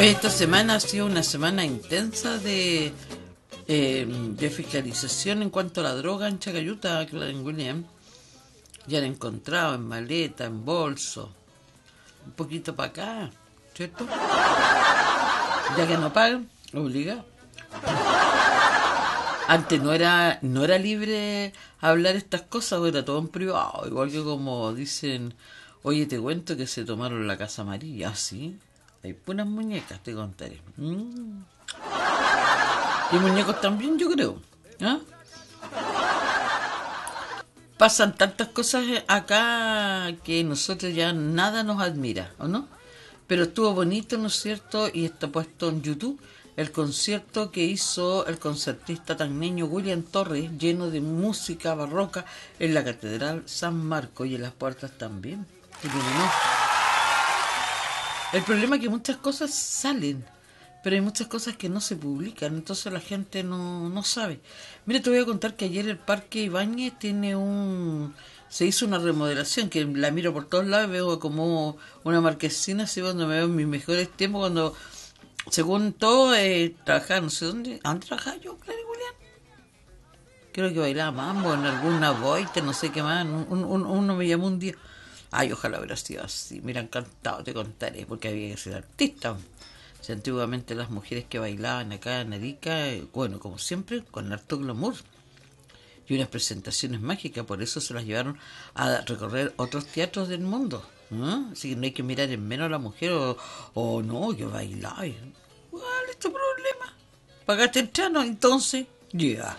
Oye, esta semana ha sido una semana intensa de fiscalización en cuanto a la droga en Chacayuta, en William. Ya han encontrado en maleta, en bolso, un poquito para acá, ¿cierto? Ya que no pagan, obligado. Antes no era libre hablar estas cosas, era todo en privado, igual que como dicen, oye, te cuento que se tomaron la Casa Amarilla, ¿sí? Hay puras muñecas, te contaré. Y muñecos también, yo creo. ¿Ah? Pasan tantas cosas acá que nosotros ya nada nos admira, ¿o no? Pero estuvo bonito, ¿no es cierto? Y está puesto en YouTube el concierto que hizo el concertista tacneño William Torres, lleno de música barroca en la Catedral San Marcos y en las puertas también. El problema es que muchas cosas salen, pero hay muchas cosas que no se publican, entonces la gente no sabe. Mira, te voy a contar que ayer el Parque Ibáñez se hizo una remodelación, que la miro por todos lados, veo como una marquesina, así cuando me veo en mis mejores tiempos, cuando, según todo, trabajaba, no sé dónde trabajaba yo, Clara Julián. Creo que bailaba mambo en alguna boite, no sé qué más, uno me llamó un día. Ay, ojalá hubiera sido así, me hubiera encantado, te contaré, porque había que ser artista. Si antiguamente las mujeres que bailaban acá en Arica, bueno, como siempre, con harto glamour y unas presentaciones mágicas, por eso se las llevaron a recorrer otros teatros del mundo, ¿no? Así que no hay que mirar en menos a la mujer o no, que bailaba. ¿Cuál es tu problema? ¿Pagaste el trano? Entonces, ya.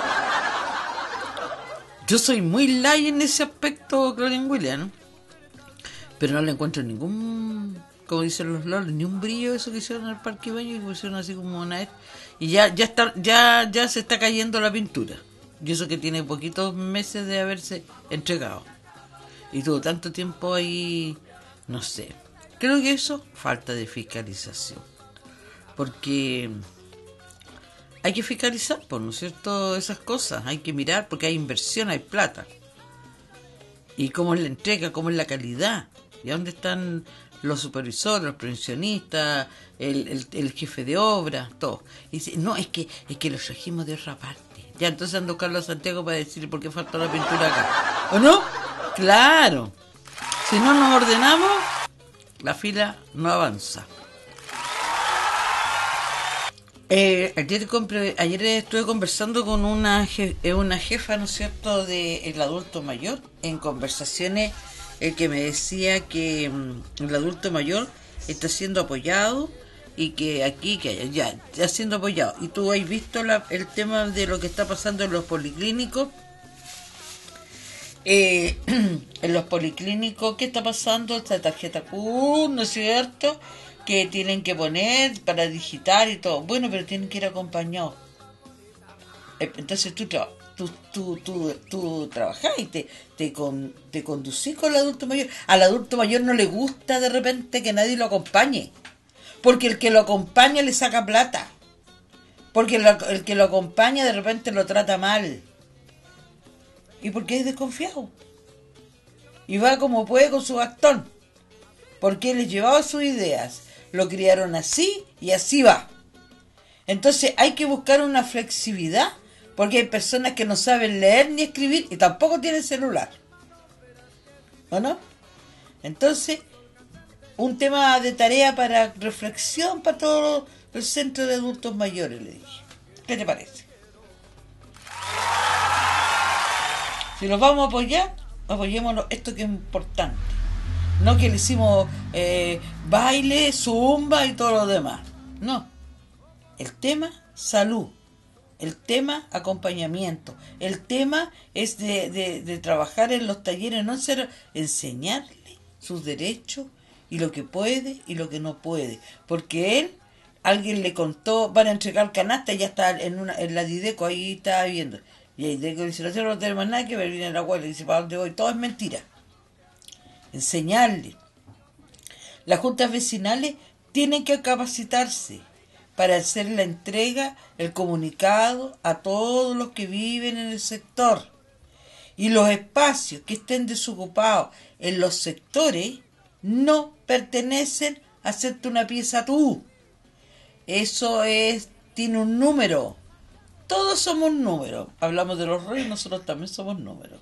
Yo soy muy light en ese aspecto, Claudia William, ¿no? Pero no le encuentro ningún, como dicen los lolos, ni un brillo eso que hicieron en el Parque Baño, que pusieron así como una vez. Y ya se está cayendo la pintura. Y eso que tiene poquitos meses de haberse entregado. Y tuvo tanto tiempo ahí, no sé. Creo que eso, falta de fiscalización. Porque hay que fiscalizar, ¿no es cierto? Esas cosas, hay que mirar porque hay inversión, hay plata. Y cómo es la entrega, cómo es la calidad. ¿Y a dónde están los supervisores, los prevencionistas, el jefe de obra, todo? Y dice, no, es que los trajimos de otra parte. Ya, entonces ando Carlos Santiago para decirle por qué faltó la pintura acá. ¿O no? Claro. Si no nos ordenamos, la fila no avanza. Ayer estuve conversando con una jefa, ¿no es cierto?, del adulto mayor, en conversaciones, que me decía que el adulto mayor está siendo apoyado y que aquí, que allá, está siendo apoyado. Y tú has visto el tema de lo que está pasando en los policlínicos. En los policlínicos, ¿qué está pasando? Esta tarjeta Q, ¿no es cierto?, que tienen que poner para digitar y todo. Bueno, pero tienen que ir acompañados. Entonces tú trabajás y te conducís con el adulto mayor. Al adulto mayor no le gusta de repente que nadie lo acompañe, porque el que lo acompaña le saca plata, porque el que lo acompaña de repente lo trata mal, y porque es desconfiado y va como puede con su bastón, porque él les llevaba sus ideas, lo criaron así y así va. Entonces hay que buscar una flexibilidad, porque hay personas que no saben leer ni escribir y tampoco tienen celular, ¿o no? Entonces, un tema de tarea para reflexión para todo el centro de adultos mayores, le dije. ¿Qué te parece? Si los vamos a apoyar, apoyémonos esto que es importante. No que le hicimos baile, zumba y todo lo demás. No. El tema, salud. El tema, acompañamiento. El tema es de trabajar en los talleres, no ser enseñarle sus derechos y lo que puede y lo que no puede. Porque alguien le contó, van a entregar canasta y ya está en la Dideco, ahí está viendo. Y ahí Dideco dice, no tenemos nada que ver, viene la abuela y dice, ¿para dónde voy? Todo es mentira. Enseñarle. Las juntas vecinales tienen que capacitarse para hacer la entrega, el comunicado a todos los que viven en el sector. Y los espacios que estén desocupados en los sectores no pertenecen a hacerte una pieza tú. eso tiene un número. Todos somos números. Hablamos de los reyes, nosotros también somos números.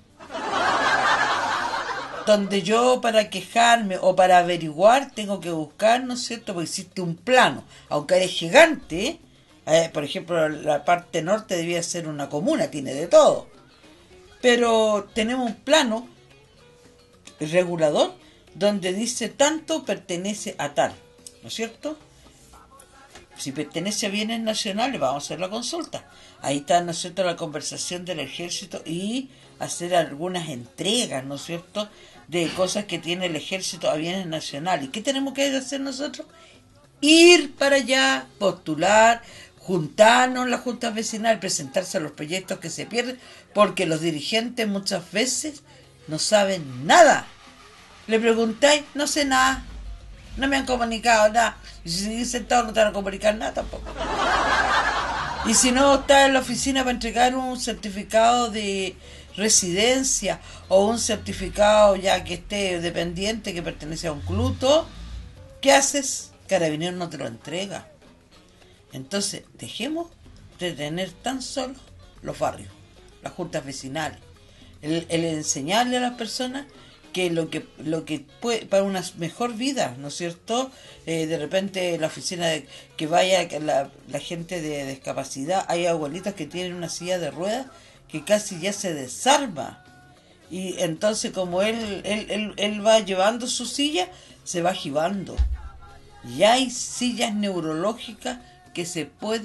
Donde yo para quejarme o para averiguar tengo que buscar, ¿no es cierto? Porque existe un plano. Aunque es gigante, por ejemplo, la parte norte debía ser una comuna, tiene de todo. Pero tenemos un plano regulador donde dice tanto pertenece a tal, ¿no es cierto? Si pertenece a bienes nacionales, vamos a hacer la consulta. Ahí está, ¿no es cierto?, la conversación del ejército y hacer algunas entregas, ¿no es cierto?, de cosas que tiene el ejército a bienes nacionales. ¿Y qué tenemos que hacer nosotros? Ir para allá, postular, juntarnos en las juntas vecinales, presentarse a los proyectos que se pierden, porque los dirigentes muchas veces no saben nada. Le preguntáis, no sé nada, no me han comunicado nada. Y si seguís sentado no te van a comunicar nada tampoco. Y si no estás en la oficina para entregar un certificado de residencia o un certificado ya que esté dependiente, que pertenece a un club, ¿qué haces? Carabineros no te lo entrega. Entonces, dejemos de tener tan solo los barrios, las juntas vecinales, el enseñarle a las personas que lo que puede para una mejor vida, ¿no es cierto? De repente la oficina que vaya la gente de discapacidad, hay abuelitas que tienen una silla de ruedas que casi ya se desarma, y entonces como él va llevando su silla, se va agivando. Y hay sillas neurológicas que se pueden